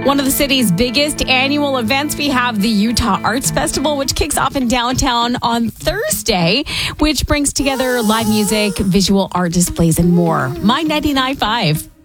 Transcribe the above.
One of the city's biggest annual events, we have the Utah Arts Festival, which kicks off in downtown on Thursday, which brings together live music, visual art displays, and more. My 99.5.